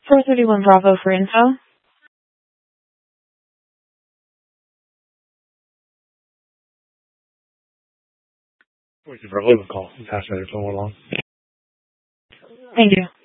431 Bravo for info. 42 Bravo, call. Pass that info along. Thank you.